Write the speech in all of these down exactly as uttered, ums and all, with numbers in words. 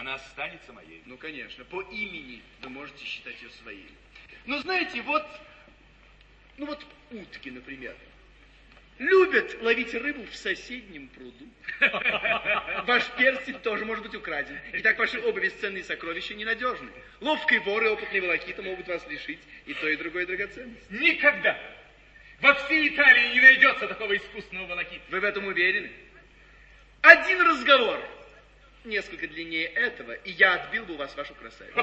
она останется моей. Ну, конечно, по имени вы можете считать ее своей. Но знаете, вот, ну вот утки, например, любят ловить рыбу в соседнем пруду. Ваш перстень тоже может быть украден. Итак, ваши оба бесценные сокровища ненадежны. Ловкий вор и опытный волокита могут вас лишить и той, и другой драгоценности. Никогда! Во всей Италии не найдется такого искусного волокита. Вы в этом уверены? Один разговор, несколько длиннее этого, и я отбил бы у вас вашу красавицу.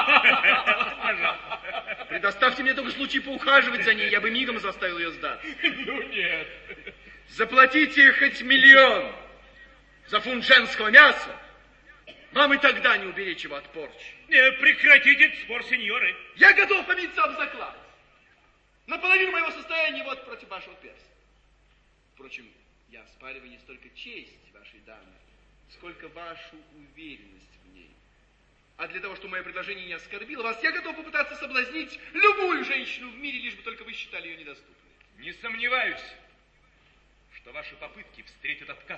Предоставьте мне только случай поухаживать за ней, я бы мигом заставил ее сдаться. Ну нет. Заплатите хоть миллион за фунт женского мяса, вам и тогда не уберечь его от порчи. Не, прекратите этот спор, сеньоры. Я готов побиться об заклад. Наполовину моего состояния вот против вашего перса. Впрочем, я оспариваю не столько честь вашей дамы, сколько вашу уверенность в ней. А для того, чтобы мое предложение не оскорбило вас, я готов попытаться соблазнить любую женщину в мире, лишь бы только вы считали ее недоступной. Не сомневаюсь, что ваши попытки встретят отказ.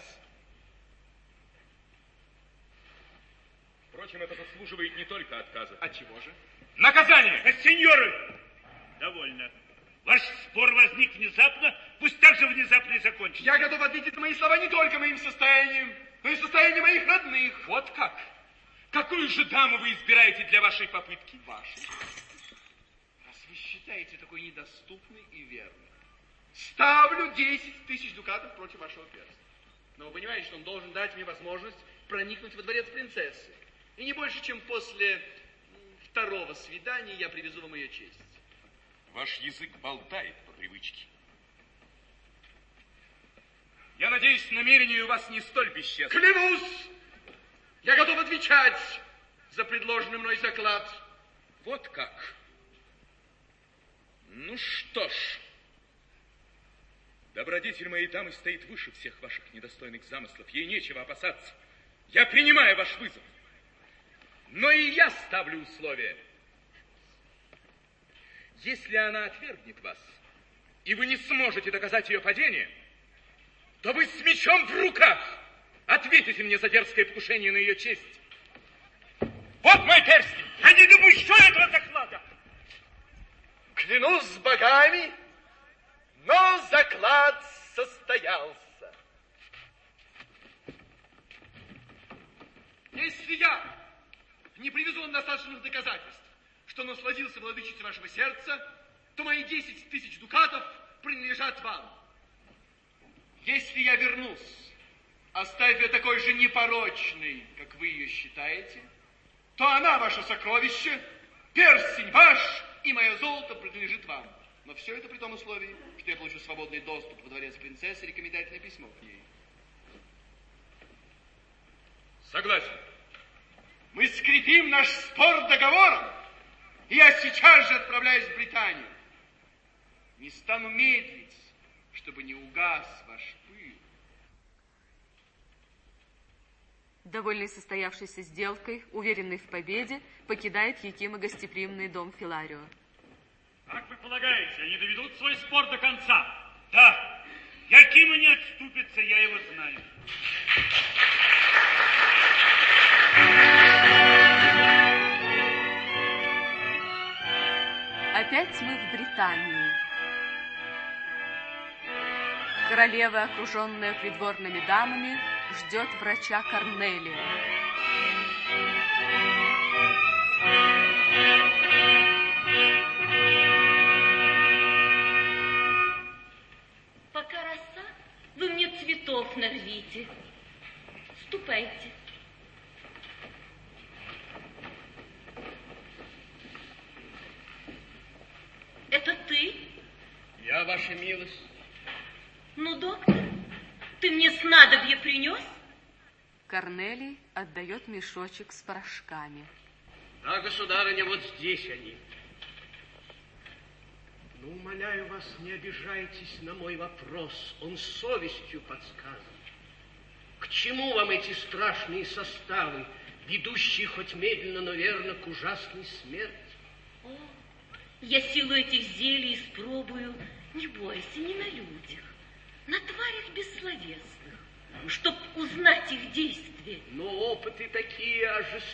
Впрочем, это заслуживает не только отказа. А чего же? Наказание! А, сеньоры, довольно. Ваш спор возник внезапно, пусть так же внезапно и закончится. Я готов ответить на мои слова не только моим состоянием, но и состоянием моих родных. Вот как? Какую же даму вы избираете для вашей попытки? Вашей. Раз вы считаете такой недоступной и верной, ставлю десять тысяч дукатов против вашего перста. Но вы понимаете, что он должен дать мне возможность проникнуть во дворец принцессы. И не больше, чем после второго свидания я привезу вам ее честь. Ваш язык болтает по привычке. Я надеюсь, намерение у вас не столь бесчестно. Клянусь! Я готов отвечать за предложенный мной заклад. Вот как? Ну что ж, добродетель моей дамы стоит выше всех ваших недостойных замыслов. Ей нечего опасаться. Я принимаю ваш вызов. Но и я ставлю условие. Если она отвергнет вас, и вы не сможете доказать ее падение, то вы с мечом в руках ответите мне за дерзкое покушение на ее честь. Вот мой перстень. Я не допущу этого заклада. Клянусь богами, но заклад состоялся. Если я не привезу вам достаточных доказательств, что насладился владычицей вашего сердца, то мои десять тысяч дукатов принадлежат вам. Если я вернусь, оставив ее такой же непорочной, как вы ее считаете, то она ваше сокровище, перстень ваш, и мое золото принадлежит вам. Но все это при том условии, что я получу свободный доступ во дворец принцессы и рекомендательное письмо к ней. Согласен. Мы скрепим наш спор договором, и я сейчас же отправляюсь в Британию. Не стану медлить, чтобы не угас ваш пыл. Довольный состоявшейся сделкой, уверенный в победе, покидает Якима гостеприимный дом Филарио. Как вы полагаете, они доведут свой спор до конца? Да. Якима не отступится, я его знаю. Опять мы в Британии. Королева, окруженная придворными дамами, ждет врача Корнелия. Пока роса, вы мне цветов нарвите. Ступайте. Это ты? Я, ваша милость. Ну, доктор, ты мне снадобье принес? Корнелий отдает мешочек с порошками. Да, государыня, вот здесь они. Ну, умоляю вас, не обижайтесь на мой вопрос. Он совестью подсказан. К чему вам эти страшные составы, ведущие хоть медленно, но верно к ужасной смерти? О, я силу этих зелий испробую, не бойся, не на людях, на тварях бессловесных, чтоб узнать их действие. Но опыты такие ожесточенные.